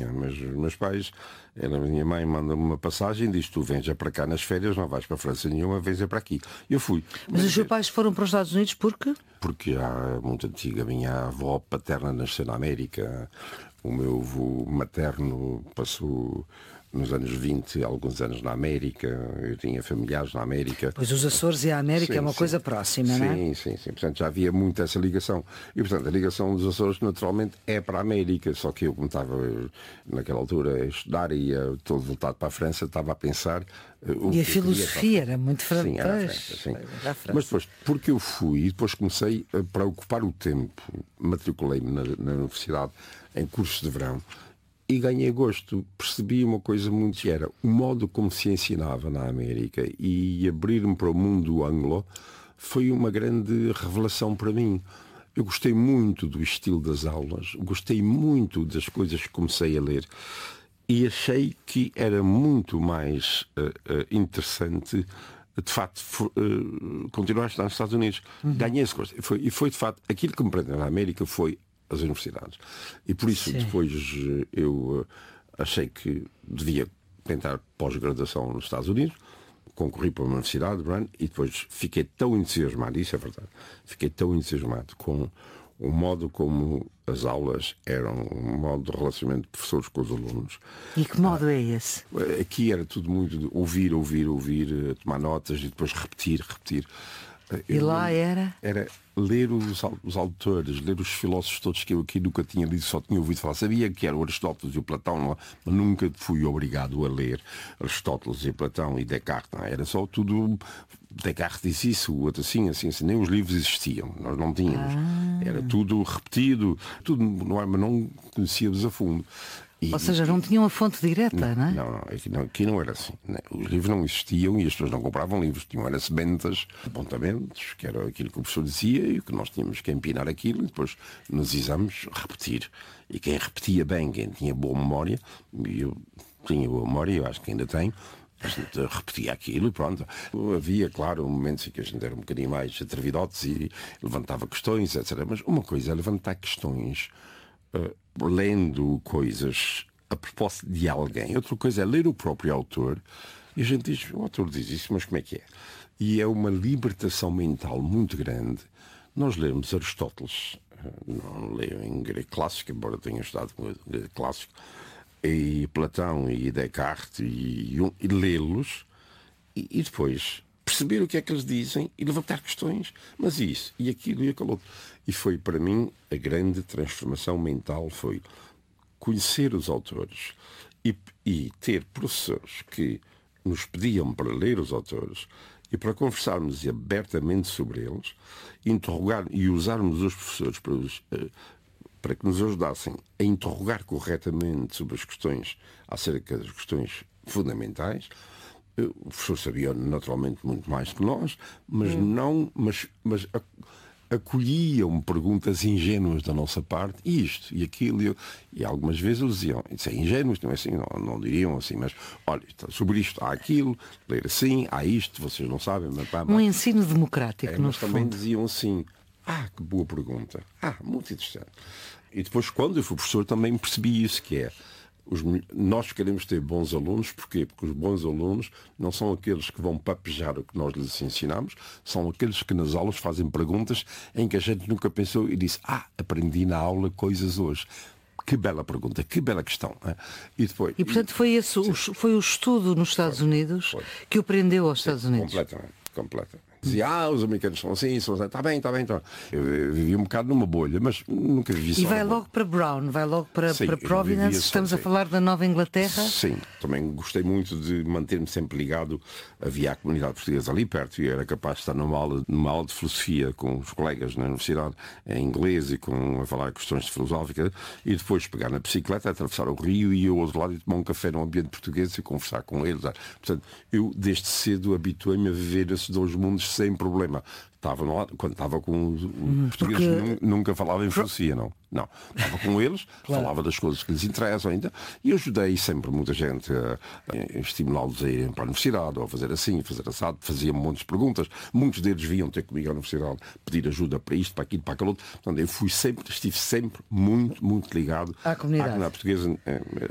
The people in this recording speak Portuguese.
tinha, mas os meus pais, a minha mãe manda-me uma passagem e diz: tu vens já para cá nas férias, não vais para a França nenhuma, vens já para aqui. Eu fui. Mas os seus pais foram para os Estados Unidos porque? Porque há muito antiga, a minha avó paterna nasceu na América, o meu avô materno passou nos anos 20 alguns anos na América, eu tinha familiares na América. Pois os Açores e a América Sim, é uma coisa próxima, não é? Sim. Portanto, já havia muito essa ligação. E, portanto, a ligação dos Açores, naturalmente, é para a América. Só que eu, como estava, naquela altura, a estudar e todo voltado para a França, estava a pensar... E a filosofia era muito Sim, era a francesa. França, sim. Mas depois, porque eu fui, e depois comecei, para ocupar o tempo, matriculei-me na universidade em cursos de verão, e ganhei gosto, percebi uma coisa muito que era o modo como se ensinava na América e abrir-me para o mundo anglo foi uma grande revelação para mim. Eu gostei muito do estilo das aulas, gostei muito das coisas que comecei a ler e achei que era muito mais interessante de facto continuar a estudar nos Estados Unidos. Ganhei esse gosto. E foi de facto aquilo que me prendeu na América foi as universidades. E por isso depois eu achei que devia tentar pós-graduação nos Estados Unidos, concorri para uma universidade, e depois fiquei tão entusiasmado, isso é verdade, fiquei tão entusiasmado com o modo como as aulas eram, um modo de relacionamento de professores com os alunos. E que modo é esse? Aqui era tudo muito de ouvir, tomar notas e depois repetir. E lá era ler os autores, ler os filósofos todos que eu aqui nunca tinha lido, só tinha ouvido falar. Sabia que era o Aristóteles e o Platão, mas nunca fui obrigado a ler Aristóteles e Platão e Descartes. Não. Era só tudo... Descartes disse isso, o outro assim. Nem os livros existiam, nós não tínhamos. Era tudo repetido, tudo, mas não conhecíamos a fundo. Ou seja, não tinham a fonte direta, não é? Não, aqui não era assim. Os livros não existiam e as pessoas não compravam livros. Tinham era sementes, apontamentos, que era aquilo que o professor dizia e que nós tínhamos que empinar aquilo e depois nos exames repetir. E quem repetia bem, quem tinha boa memória, e eu tinha boa memória, eu acho que ainda tenho, a gente repetia aquilo e pronto. Havia, claro, momentos em que a gente era um bocadinho mais atrevidotes e levantava questões, etc. Mas uma coisa é levantar questões... lendo coisas a propósito de alguém. Outra coisa é ler o próprio autor e a gente diz, o autor diz isso, mas como é que é? E é uma libertação mental muito grande. Nós lemos Aristóteles, não leio em grego clássico, embora tenha estudado grego clássico, e Platão e Descartes, e lê-los e depois perceber o que é que eles dizem e levantar questões, mas isso, e aquilo e aquilo outro. E foi para mim a grande transformação mental, foi conhecer os autores e ter professores que nos pediam para ler os autores e para conversarmos abertamente sobre eles, interrogar e usarmos os professores para que nos ajudassem a interrogar corretamente sobre as questões acerca das questões fundamentais. O professor sabia naturalmente muito mais que nós, mas acolhiam perguntas ingênuas da nossa parte, e isto e aquilo, e algumas vezes eles diziam, isso é ingênuo, não é assim, não diriam assim, mas olha, sobre isto há aquilo, ler assim, há isto, vocês não sabem, um ensino democrático, no mas fundo. também diziam assim, que boa pergunta, muito interessante. E depois, quando eu fui professor, também percebi isso, que é nós queremos ter bons alunos. Porquê? Porque os bons alunos não são aqueles que vão papejar o que nós lhes ensinamos, são aqueles que nas aulas fazem perguntas em que a gente nunca pensou e disse, aprendi na aula coisas hoje. Que bela pergunta, que bela questão. E portanto foi o estudo nos Estados Unidos que o prendeu aos Estados Unidos. Completamente. Dizia, os americanos são assim, está bem. Eu vivi um bocado numa bolha, mas nunca vivi só. E vai logo para Brown, vai logo para Providence, estamos a falar da Nova Inglaterra? Sim, também gostei muito de manter-me sempre ligado. Havia a comunidade portuguesa ali perto e era capaz de estar numa aula de filosofia com os colegas na universidade, em inglês, e a falar questões filosóficas, e depois pegar na bicicleta, atravessar o rio e ir ao outro lado e tomar um café num ambiente português e conversar com eles. Portanto, eu desde cedo habituei-me a viver esses dois mundos sem problema. Quando estava com os portugueses, nunca falava em filosofia, não. Estava com eles, falava das coisas que lhes interessam ainda, e ajudei sempre muita gente a estimulá-los a irem para a universidade, ou a fazer assim, fazer assado, fazia montes de perguntas. Muitos deles vinham ter comigo à universidade, pedir ajuda para isto, para aquilo, para aquilo outro. Portanto, eu estive sempre muito, muito ligado à comunidade portuguesa.